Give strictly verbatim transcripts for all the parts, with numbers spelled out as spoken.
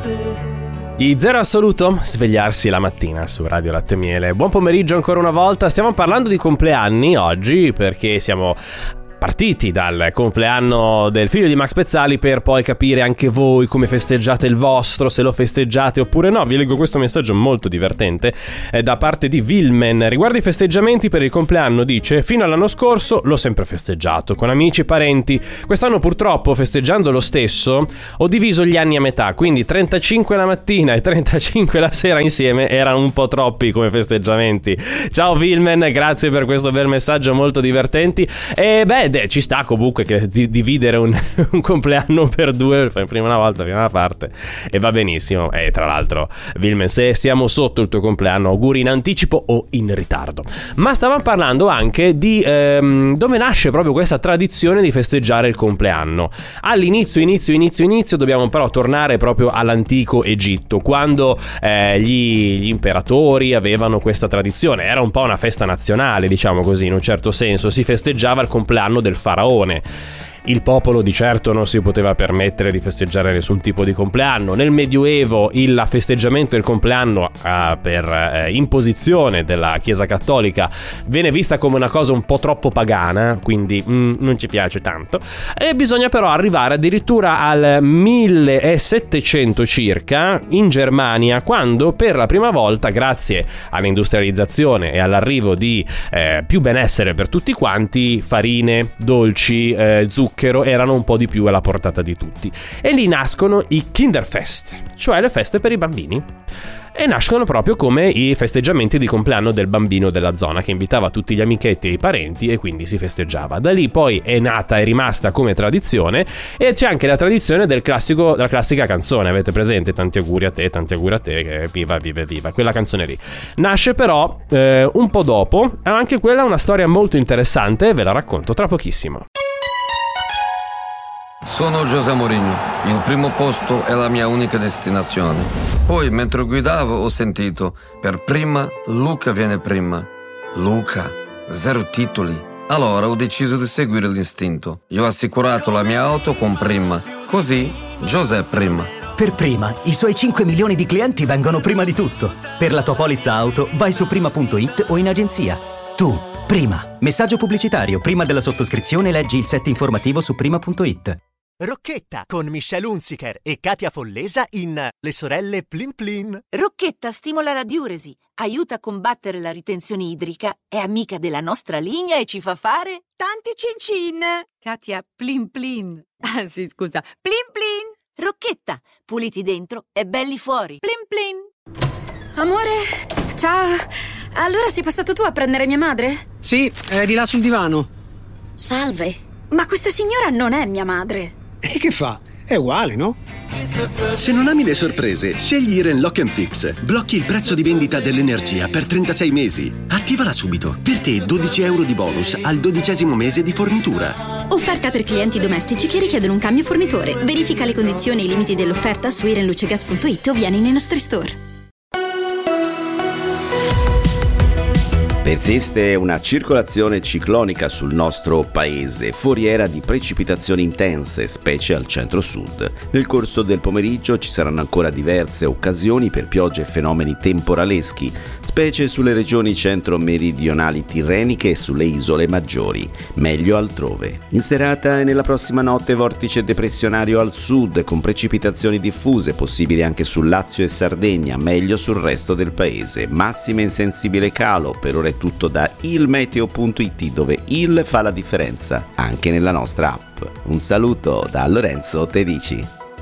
Gli Zero Assoluto, svegliarsi la mattina su Radio Latte e Miele. Buon pomeriggio ancora una volta, stiamo parlando di compleanni oggi perché siamo partiti dal compleanno del figlio di Max Pezzali per poi capire anche voi come festeggiate il vostro, se lo festeggiate oppure no. Vi leggo questo messaggio molto divertente eh, da parte di Vilmen. Riguardo i festeggiamenti per il compleanno dice: fino all'anno scorso l'ho sempre festeggiato con amici e parenti. Quest'anno purtroppo, festeggiando lo stesso, ho diviso gli anni a metà, quindi trentacinque la mattina e trentacinque la sera insieme erano un po' troppi come festeggiamenti. Ciao Vilmen, grazie per questo bel messaggio molto divertenti. E beh, ci sta comunque che di dividere un, un compleanno per due, fai prima una volta, prima una parte, e va benissimo. E tra l'altro, Vilmen, se siamo sotto il tuo compleanno, auguri in anticipo o in ritardo. Ma stavamo parlando anche di ehm, dove nasce proprio questa tradizione di festeggiare il compleanno. All'inizio, inizio, inizio, inizio dobbiamo però tornare proprio all'antico Egitto, quando eh, gli, gli imperatori avevano questa tradizione. Era un po' una festa nazionale, diciamo così, in un certo senso. Si festeggiava il compleanno del faraone. Il popolo di certo non si poteva permettere di festeggiare nessun tipo di compleanno. Nel Medioevo il festeggiamento del compleanno eh, per eh, imposizione della Chiesa Cattolica viene vista come una cosa un po' troppo pagana, quindi mm, non ci piace tanto. E bisogna però arrivare addirittura al millesettecento circa in Germania, quando per la prima volta, grazie all'industrializzazione e all'arrivo di eh, più benessere per tutti quanti, farine, dolci, eh, zuccheri erano un po' di più alla portata di tutti. E lì nascono i Kinderfest, cioè le feste per i bambini. E nascono proprio come i festeggiamenti di compleanno del bambino della zona, che invitava tutti gli amichetti e i parenti e quindi si festeggiava. Da lì poi è nata e rimasta come tradizione, e c'è anche la tradizione del classico, della classica canzone, avete presente? Tanti auguri a te, tanti auguri a te, che viva, viva, viva, quella canzone lì. Nasce però eh, un po' dopo, e anche quella è una storia molto interessante, ve la racconto tra pochissimo. Sono José Mourinho, il primo posto è la mia unica destinazione. Poi, mentre guidavo, ho sentito: per prima, Luca viene prima. Luca, zero titoli. Allora ho deciso di seguire l'istinto. Io ho assicurato la mia auto con Prima. Così, José prima. Per Prima, i suoi cinque milioni di clienti vengono prima di tutto. Per la tua polizza auto, vai su prima punto it o in agenzia. Tu, Prima. Messaggio pubblicitario. Prima della sottoscrizione leggi il set informativo su prima punto it. Rocchetta con Michelle Hunziker e Katia Follesa in Le sorelle Plin Plin. Rocchetta stimola la diuresi, aiuta a combattere la ritenzione idrica, è amica della nostra linea e ci fa fare tanti cin cin. Katia Plin Plin. Ah sì, scusa, Plin Plin. Rocchetta, puliti dentro e belli fuori. Plin Plin. Amore, ciao. Allora sei passato tu a prendere mia madre? Sì, è di là sul divano. Salve, ma questa signora non è mia madre. E che fa? È uguale, no? Se non ami le sorprese, scegli Iren Lock and Fix. Blocchi il prezzo di vendita dell'energia per trentasei mesi. Attivala subito. Per te dodici euro di bonus al dodicesimo mese di fornitura. Offerta per clienti domestici che richiedono un cambio fornitore. Verifica le condizioni e i limiti dell'offerta su irenlucegas punto it o vieni nei nostri store. Persiste una circolazione ciclonica sul nostro paese, foriera di precipitazioni intense, specie al centro-sud. Nel corso del pomeriggio ci saranno ancora diverse occasioni per piogge e fenomeni temporaleschi, specie sulle regioni centro-meridionali tirreniche e sulle isole maggiori, meglio altrove. In serata e nella prossima notte vortice depressionario al sud, con precipitazioni diffuse, possibili anche su Lazio e Sardegna, meglio sul resto del paese. Massima in sensibile calo, per ora tutto da ilmeteo punto it, dove il fa la differenza anche nella nostra app. Un saluto da Lorenzo Tedici.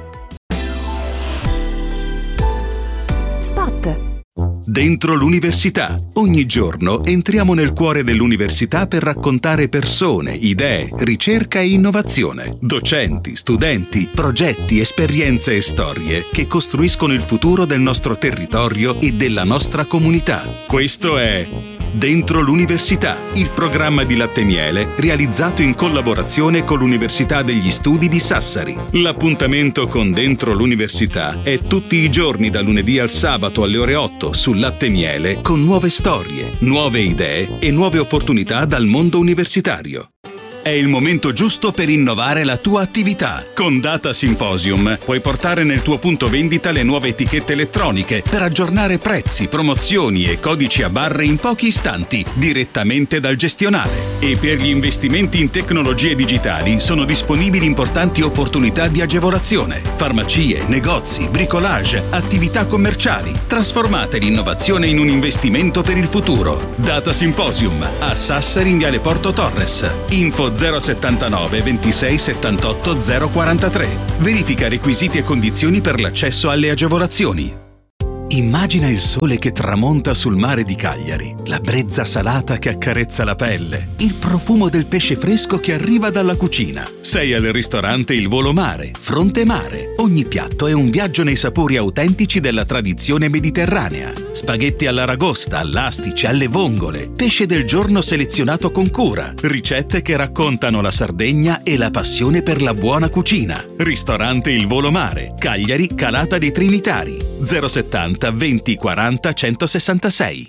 Spot. Dentro l'università. Ogni giorno entriamo nel cuore dell'università per raccontare persone, idee, ricerca e innovazione. Docenti, studenti, progetti, esperienze e storie che costruiscono il futuro del nostro territorio e della nostra comunità. Questo è Dentro l'università, il programma di Latte e Miele realizzato in collaborazione con l'Università degli Studi di Sassari. L'appuntamento con Dentro l'università è tutti i giorni da lunedì al sabato alle ore otto su Latte e Miele, con nuove storie, nuove idee e nuove opportunità dal mondo universitario. È il momento giusto per innovare la tua attività. Con Data Symposium puoi portare nel tuo punto vendita le nuove etichette elettroniche per aggiornare prezzi, promozioni e codici a barre in pochi istanti direttamente dal gestionale. E per gli investimenti in tecnologie digitali sono disponibili importanti opportunità di agevolazione. Farmacie, negozi, bricolage, attività commerciali. Trasformate l'innovazione in un investimento per il futuro. Data Symposium a Sassari in Viale Porto Torres. Info zero settantanove ventisei settantotto zero quarantatré. Verifica requisiti e condizioni per l'accesso alle agevolazioni. Immagina il sole che tramonta sul mare di Cagliari, la brezza salata che accarezza la pelle, il profumo del pesce fresco che arriva dalla cucina. Sei al ristorante Il Volo Mare, Fronte Mare. Ogni piatto è un viaggio nei sapori autentici della tradizione mediterranea. Spaghetti all'aragosta, all'astice, alle vongole, pesce del giorno selezionato con cura, ricette che raccontano la Sardegna e la passione per la buona cucina. Ristorante Il Volo Mare, Cagliari, Calata dei Trinitari, zero settanta venti quaranta centosessantasei.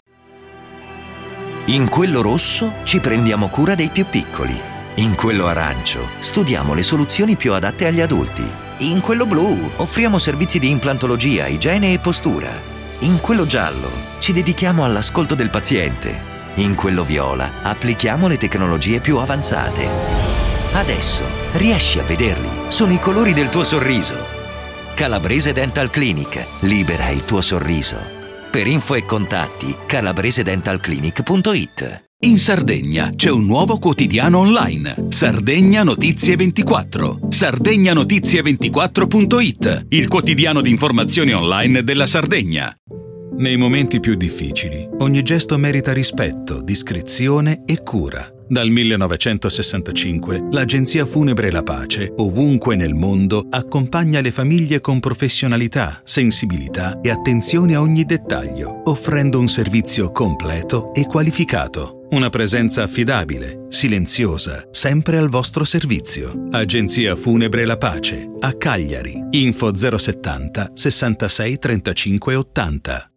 In quello rosso ci prendiamo cura dei più piccoli. In quello arancio studiamo le soluzioni più adatte agli adulti. In quello blu offriamo servizi di implantologia, igiene e postura. In quello giallo ci dedichiamo all'ascolto del paziente. In quello viola applichiamo le tecnologie più avanzate. Adesso riesci a vederli, sono i colori del tuo sorriso. Calabrese Dental Clinic, libera il tuo sorriso. Per info e contatti calabrese dental clinic punto it. In Sardegna c'è un nuovo quotidiano online, Sardegna Notizie ventiquattro, sardegna notizie ventiquattro punto it, il quotidiano di informazioni online della Sardegna. Nei momenti più difficili, ogni gesto merita rispetto, discrezione e cura. Dal millenovecentosessantacinque, l'Agenzia Funebre La Pace, ovunque nel mondo, accompagna le famiglie con professionalità, sensibilità e attenzione a ogni dettaglio, offrendo un servizio completo e qualificato. Una presenza affidabile, silenziosa, sempre al vostro servizio. Agenzia Funebre La Pace, a Cagliari. Info zero settanta sessantasei trentacinque ottanta.